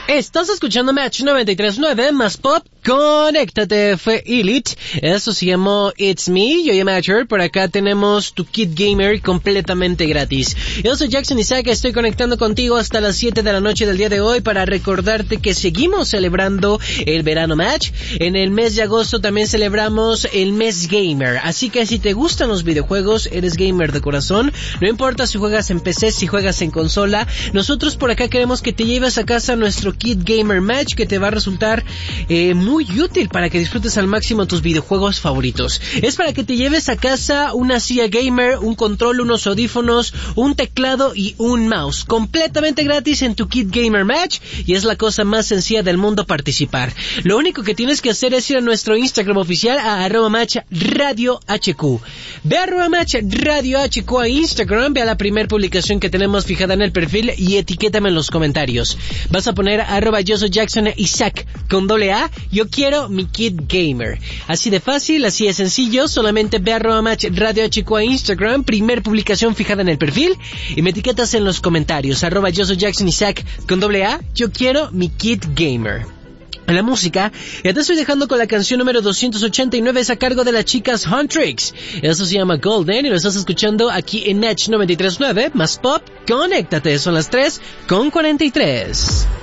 Estás escuchando Match 93.9 más pop. Conéctate, fue Elite. Eso se llamó It's Me. Yo soy Matcher. Por acá tenemos tu kit gamer completamente gratis. Yo soy Jackson Isaac. Estoy conectando contigo hasta las 7 de la noche del día de hoy para recordarte que seguimos celebrando el verano Match. En el mes de agosto también celebramos el mes gamer. Así que si te gustan los videojuegos, eres gamer de corazón, no importa si juegas en PC, si juegas en consola, nosotros por acá queremos que te lleves a casa nuestro kit gamer Match, que te va a resultar muy útil para que disfrutes al máximo tus videojuegos favoritos. Es para que te lleves a casa una silla gamer, un control, unos audífonos, un teclado y un mouse, completamente gratis en tu kit gamer Match, y es la cosa más sencilla del mundo participar. Lo único que tienes que hacer es ir a nuestro Instagram oficial a @matchradiohq. Ve a @matchradiohq a Instagram, ve a la primera publicación que tenemos fijada en el perfil y etiquétame en los comentarios. Vas a poner @yo soy Jackson Isaac con $A. Yo quiero mi kit gamer. Así de fácil, así de sencillo. Solamente ve a @matchradiohq a Instagram, primer publicación fijada en el perfil, y me etiquetas en los comentarios. @yo soy Jackson Isaac con $A. Yo quiero mi kit gamer. En la música, ya te estoy dejando con la canción número 289, es a cargo de las chicas Huntrix. Eso se llama Golden y lo estás escuchando aquí en Match 93.9 más pop. Conéctate, son las 3:43.